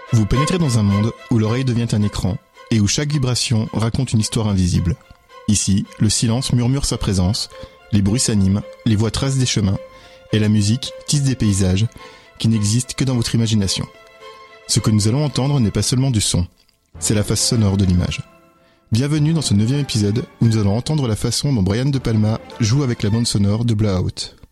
Vous pénétrez dans un monde où l'oreille devient un écran et où chaque vibration raconte une histoire invisible. Ici, le silence murmure sa présence, les bruits s'animent, les voix tracent des chemins et la musique tisse des paysages qui n'existent que dans votre imagination. Ce que nous allons entendre n'est pas seulement du son, c'est la face sonore de l'image. Bienvenue dans ce 9e épisode où nous allons entendre la façon dont Brian De Palma joue avec la bande sonore de Blowout.